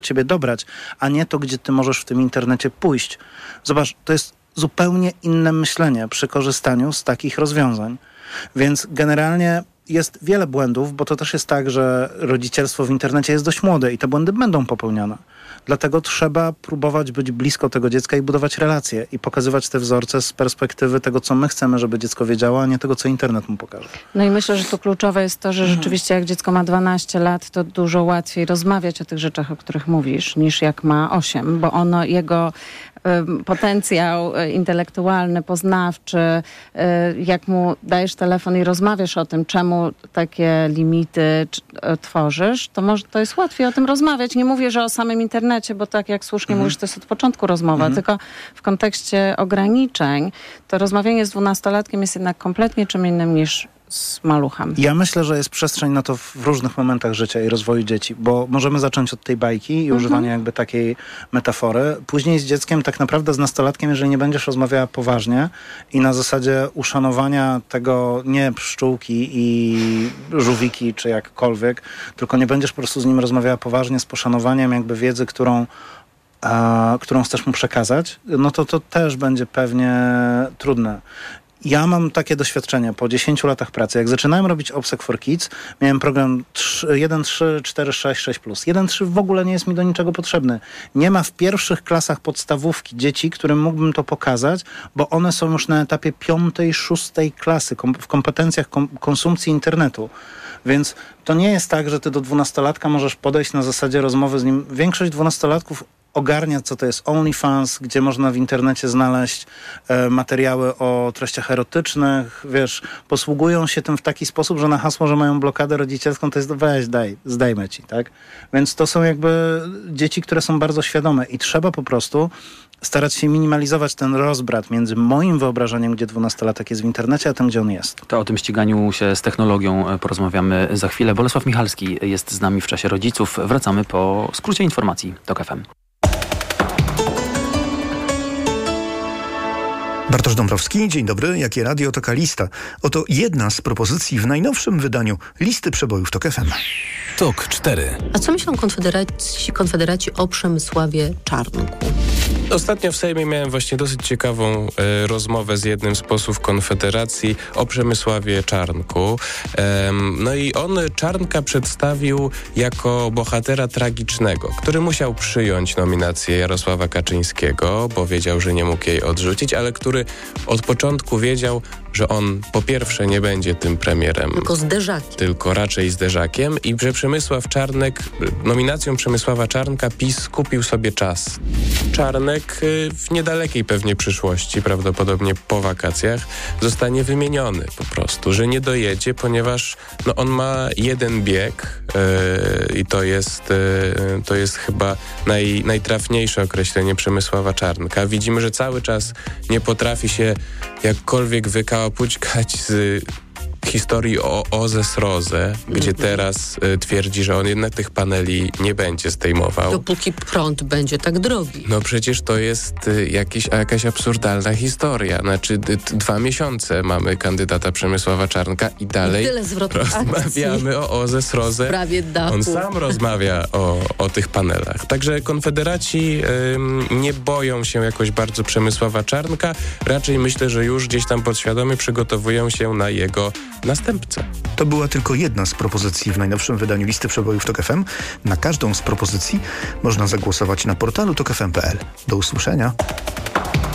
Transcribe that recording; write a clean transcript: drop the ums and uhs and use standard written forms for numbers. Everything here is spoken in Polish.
ciebie dobrać, a nie to, gdzie ty możesz w tym internecie pójść. Zobacz, to jest zupełnie inne myślenie przy korzystaniu z takich rozwiązań. Więc generalnie jest wiele błędów, bo to też jest tak, że rodzicielstwo w internecie jest dość młode i te błędy będą popełniane. Dlatego trzeba próbować być blisko tego dziecka i budować relacje i pokazywać te wzorce z perspektywy tego, co my chcemy, żeby dziecko wiedziało, a nie tego, co internet mu pokaże. No i myślę, że tu kluczowe jest to, że rzeczywiście jak dziecko ma 12 lat, to dużo łatwiej rozmawiać o tych rzeczach, o których mówisz, niż jak ma 8, bo jego potencjał intelektualny, poznawczy, jak mu dajesz telefon i rozmawiasz o tym, czemu takie limity tworzysz, to jest łatwiej o tym rozmawiać. Nie mówię, że o samym internecie, bo tak jak słusznie mówisz, to jest od początku rozmowa, tylko w kontekście ograniczeń, to rozmawianie z 12-latkiem jest jednak kompletnie czym innym niż z maluchem. Ja myślę, że jest przestrzeń na to w różnych momentach życia i rozwoju dzieci, bo możemy zacząć od tej bajki i używania jakby takiej metafory. Później z dzieckiem, tak naprawdę z nastolatkiem, jeżeli nie będziesz rozmawiała poważnie i na zasadzie uszanowania tego nie pszczółki i żółwiki, czy jakkolwiek, tylko nie będziesz po prostu z nim rozmawiała poważnie, z poszanowaniem jakby wiedzy, którą chcesz mu przekazać, no to też będzie pewnie trudne. Ja mam takie doświadczenie po 10 latach pracy. Jak zaczynałem robić Obsec for Kids, miałem program 1.3, 4.6, 6+. 1.3 w ogóle nie jest mi do niczego potrzebny. Nie ma w pierwszych klasach podstawówki dzieci, którym mógłbym to pokazać, bo one są już na etapie 5., 6. klasy w kompetencjach konsumpcji internetu. Więc to nie jest tak, że ty do 12-latka możesz podejść na zasadzie rozmowy z nim. Większość 12-latków ogarnia, co to jest OnlyFans, gdzie można w internecie znaleźć materiały o treściach erotycznych, posługują się tym w taki sposób, że na hasło, że mają blokadę rodzicielską, to jest zdajmy ci, tak? Więc to są jakby dzieci, które są bardzo świadome i trzeba po prostu starać się minimalizować ten rozbrat między moim wyobrażeniem, gdzie 12-latek jest w internecie, a tym, gdzie on jest. To o tym ściganiu się z technologią porozmawiamy za chwilę. Bolesław Michalski jest z nami w Czasie Rodziców. Wracamy po skrócie informacji TOK FM. Bartosz Dąbrowski, dzień dobry. Jakie radio, taka lista. Oto jedna z propozycji w najnowszym wydaniu listy przebojów TOK FM. TOK 4. A co myślą konfederaci o Przemysławie Czarnku? Ostatnio w Sejmie miałem właśnie dosyć ciekawą rozmowę z jednym z posłów Konfederacji o Przemysławie Czarnku. No i on Czarnka przedstawił jako bohatera tragicznego, który musiał przyjąć nominację Jarosława Kaczyńskiego, bo wiedział, że nie mógł jej odrzucić, ale który od początku wiedział, że on po pierwsze nie będzie tym premierem. Tylko zderzakiem. Tylko raczej zderzakiem i że Przemysław Czarnek, nominacją Przemysława Czarnka PiS kupił sobie czas. Czarnek w niedalekiej pewnie przyszłości, prawdopodobnie po wakacjach, zostanie wymieniony po prostu, że nie dojedzie, ponieważ on ma jeden bieg i to jest chyba najtrafniejsze określenie Przemysława Czarnka. Widzimy, że cały czas nie potrafi się jakkolwiek wykałapućkać z historii o OZE Sroze, gdzie teraz twierdzi, że on jednak tych paneli nie będzie zdejmował. Dopóki prąd będzie tak drogi. No przecież to jest jakaś absurdalna historia. Znaczy 2 miesiące mamy kandydata Przemysława Czarnka i dalej rozmawiamy o OZE Sroze. Prawie dachu. On sam rozmawia o tych panelach. Także konfederaci nie boją się jakoś bardzo Przemysława Czarnka. Raczej myślę, że już gdzieś tam podświadomie przygotowują się na jego następcę. To była tylko jedna z propozycji w najnowszym wydaniu listy przebojów TOK FM. Na każdą z propozycji można zagłosować na portalu tokfm.pl. Do usłyszenia.